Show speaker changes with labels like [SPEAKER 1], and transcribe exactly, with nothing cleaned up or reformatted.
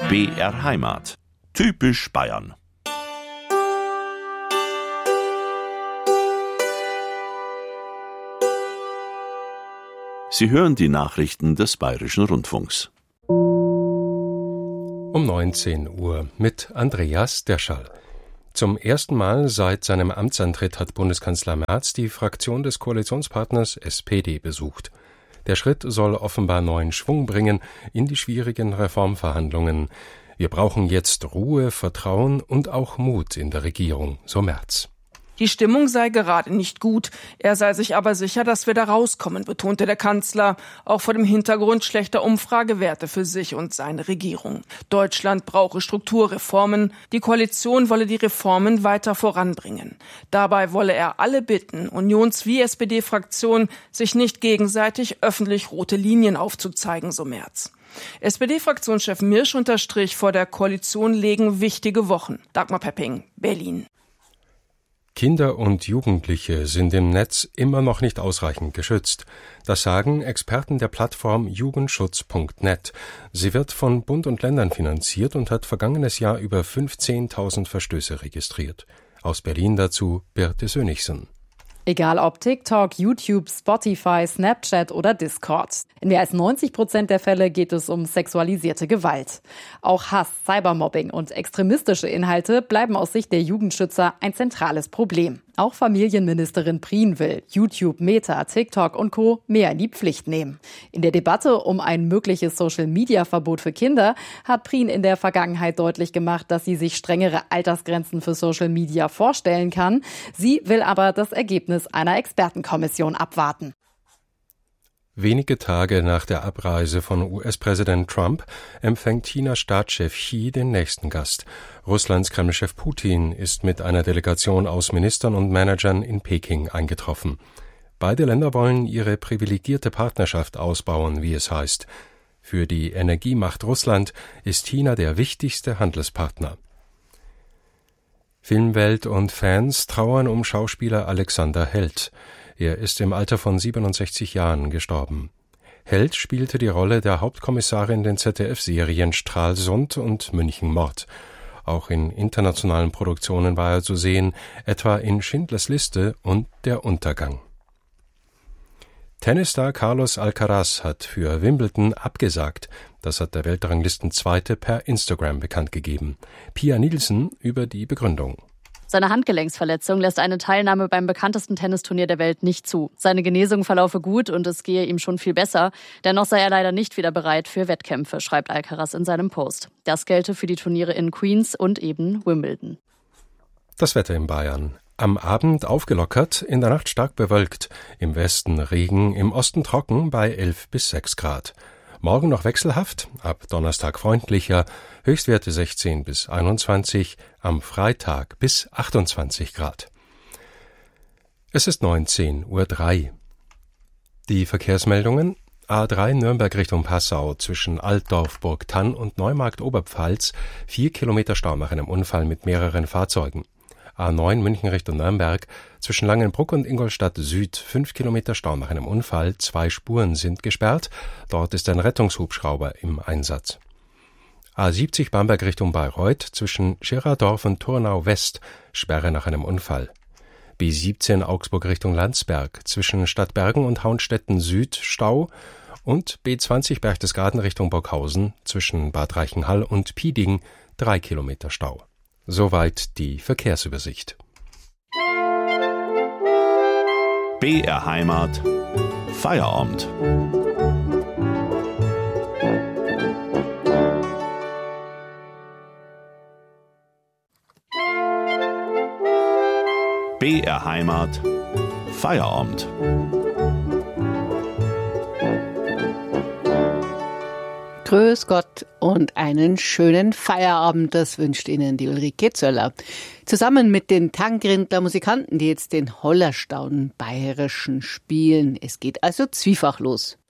[SPEAKER 1] B R Heimat. Typisch Bayern. Sie hören die Nachrichten des Bayerischen Rundfunks.
[SPEAKER 2] Um neunzehn Uhr mit Andreas Derschall. Zum ersten Mal seit seinem Amtsantritt hat Bundeskanzler Merz die Fraktion des Koalitionspartners S P D besucht. Der Schritt soll offenbar neuen Schwung bringen in die schwierigen Reformverhandlungen. Wir brauchen jetzt Ruhe, Vertrauen und auch Mut in der Regierung, so Merz.
[SPEAKER 3] Die Stimmung sei gerade nicht gut. Er sei sich aber sicher, dass wir da rauskommen, betonte der Kanzler, auch vor dem Hintergrund schlechter Umfragewerte für sich und seine Regierung. Deutschland brauche Strukturreformen. Die Koalition wolle die Reformen weiter voranbringen. Dabei wolle er alle bitten, Unions- wie S P D-Fraktion, sich nicht gegenseitig öffentlich rote Linien aufzuzeigen, so Merz. S P D-Fraktionschef Mirsch unterstrich, vor der Koalition legen wichtige Wochen. Dagmar Pepping, Berlin.
[SPEAKER 2] Kinder und Jugendliche sind im Netz immer noch nicht ausreichend geschützt. Das sagen Experten der Plattform jugendschutz punkt net. Sie wird von Bund und Ländern finanziert und hat vergangenes Jahr über fünfzehntausend Verstöße registriert. Aus Berlin dazu Birte Sönigsen.
[SPEAKER 4] Egal ob TikTok, YouTube, Spotify, Snapchat oder Discord. In mehr als neunzig Prozent der Fälle geht es um sexualisierte Gewalt. Auch Hass, Cybermobbing und extremistische Inhalte bleiben aus Sicht der Jugendschützer ein zentrales Problem. Auch Familienministerin Prien will YouTube, Meta, TikTok und Co. mehr in die Pflicht nehmen. In der Debatte um ein mögliches Social-Media-Verbot für Kinder hat Prien in der Vergangenheit deutlich gemacht, dass sie sich strengere Altersgrenzen für Social Media vorstellen kann. Sie will aber das Ergebnis einer Expertenkommission abwarten.
[SPEAKER 2] Wenige Tage nach der Abreise von U S-Präsident Trump empfängt Chinas Staatschef Xi den nächsten Gast. Russlands Kremlchef Putin ist mit einer Delegation aus Ministern und Managern in Peking eingetroffen. Beide Länder wollen ihre privilegierte Partnerschaft ausbauen, wie es heißt. Für die Energiemacht Russland ist China der wichtigste Handelspartner. Filmwelt und Fans trauern um Schauspieler Alexander Held. Er ist im Alter von siebenundsechzig Jahren gestorben. Held spielte die Rolle der Hauptkommissarin in den Z D F-Serien Stralsund und München Mord. Auch in internationalen Produktionen war er zu sehen, etwa in Schindlers Liste und Der Untergang. Tennisstar Carlos Alcaraz hat für Wimbledon abgesagt. Das hat der Weltranglistenzweite per Instagram bekannt gegeben. Pia Nielsen über die Begründung.
[SPEAKER 5] Seine Handgelenksverletzung lässt eine Teilnahme beim bekanntesten Tennisturnier der Welt nicht zu. Seine Genesung verlaufe gut und es gehe ihm schon viel besser. Dennoch sei er leider nicht wieder bereit für Wettkämpfe, schreibt Alcaraz in seinem Post. Das gelte für die Turniere in Queens und eben Wimbledon.
[SPEAKER 2] Das Wetter in Bayern. Am Abend aufgelockert, in der Nacht stark bewölkt. Im Westen Regen, im Osten trocken bei elf bis sechs Grad. Morgen noch wechselhaft, ab Donnerstag freundlicher, Höchstwerte sechzehn bis einundzwanzig, am Freitag bis achtundzwanzig Grad. Es ist neunzehn Uhr drei. Die Verkehrsmeldungen: A drei Nürnberg Richtung Passau zwischen Altdorf, Burgthann und Neumarkt Oberpfalz, vier Kilometer Stau nach einem Unfall mit mehreren Fahrzeugen. A neun München Richtung Nürnberg zwischen Langenbruck und Ingolstadt Süd, fünf Kilometer Stau nach einem Unfall, zwei Spuren sind gesperrt, dort ist ein Rettungshubschrauber im Einsatz. A siebzig Bamberg Richtung Bayreuth zwischen Schirardorf und Turnau West, Sperre nach einem Unfall. B siebzehn Augsburg Richtung Landsberg zwischen Stadtbergen und Hauenstetten Süd, Stau, und B zwanzig Berchtesgaden Richtung Burghausen zwischen Bad Reichenhall und Pieding, drei Kilometer Stau. Soweit die Verkehrsübersicht.
[SPEAKER 1] B R Heimat. Feierabend. B R Heimat. Feierabend.
[SPEAKER 6] Grüß Gott und einen schönen Feierabend, das wünscht Ihnen die Ulrike Zöller. Zusammen mit den Tangrindler Musikanten, die jetzt den Hollerstauden Bayerischen spielen. Es geht also zwiefach los.